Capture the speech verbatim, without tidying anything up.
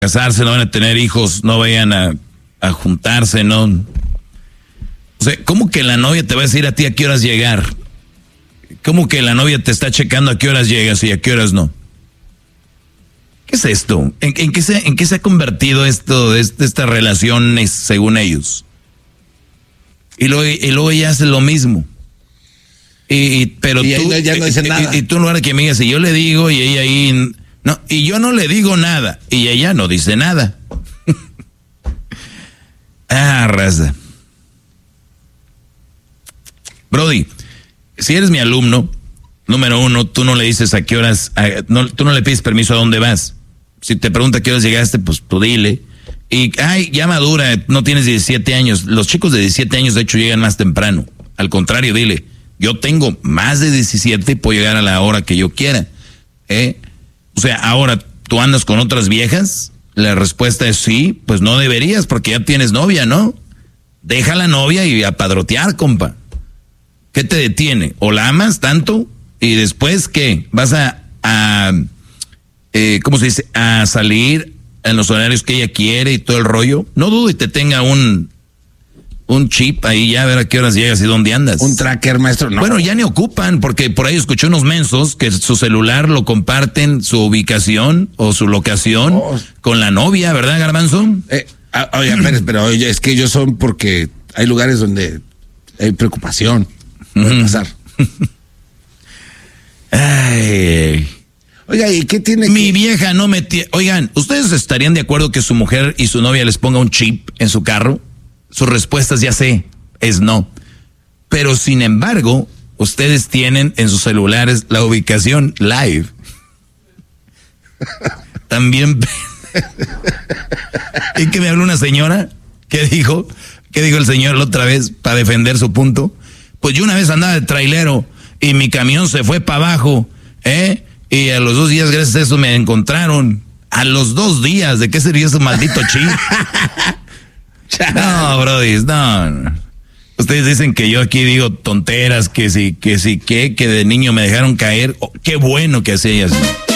casarse, no van a tener hijos, no vayan a, a juntarse, no. O sea, ¿cómo que la novia te va a decir a ti a qué horas llegar? ¿Cómo que la novia te está checando a qué horas llegas y a qué horas no? ¿Qué es esto? ¿En, en, qué, se, en qué se ha convertido esto, este, estas relaciones según ellos? Y luego, y luego ella hace lo mismo. Y, y, pero y tú, no, ya no dice y, nada. Y, y tú en lugar de que me digas, y yo le digo y ella ahí... No, y yo no le digo nada, y ella no dice nada. Ah, raza. Brody, si eres mi alumno, número uno, tú no le dices a qué horas, a, no, tú no le pides permiso a dónde vas. Si te pregunta a qué horas llegaste, pues tú dile. Y, ay, ya madura, no tienes diecisiete años. Los chicos de diecisiete años, de hecho, llegan más temprano. Al contrario, dile, yo tengo más de diecisiete y puedo llegar a la hora que yo quiera. ¿Eh? O sea, ahora, ¿tú andas con otras viejas? La respuesta es sí, pues no deberías porque ya tienes novia, ¿no? Deja la novia y a padrotear, compa. ¿Qué te detiene? ¿O la amas tanto? ¿Y después qué? ¿Vas a, a eh, ¿cómo se dice? A salir en los horarios que ella quiere y todo el rollo? No dudo y te tenga un... un chip ahí ya a ver a qué horas llegas y dónde andas. Un tracker, maestro. No. Bueno, ya ni ocupan, porque por ahí escuché unos mensos que su celular lo comparten, su ubicación o su locación oh. con la novia, ¿verdad, Garbanzo? Eh, oye, pero, pero oye, es que ellos son porque hay lugares donde hay preocupación. Puede pasar. Ay. Oiga, ¿y qué tiene Mi que... vieja no me... T- Oigan, ¿ustedes estarían de acuerdo que su mujer y su novia les ponga un chip en su carro? Sus respuestas ya sé, es no. Pero sin embargo, ustedes tienen en sus celulares la ubicación live. También. ¿Y que me habló una señora? ¿Qué dijo? ¿Qué dijo el señor la otra vez para defender su punto? Pues yo una vez andaba de trailero y mi camión se fue para abajo, ¿eh? Y a los dos días, gracias a eso, me encontraron. A los dos días, ¿de qué sería ese maldito chip? No, brody, no, no. Ustedes dicen que yo aquí digo tonteras, que sí, que sí, que, que de niño me dejaron caer. Oh, qué bueno que hacías.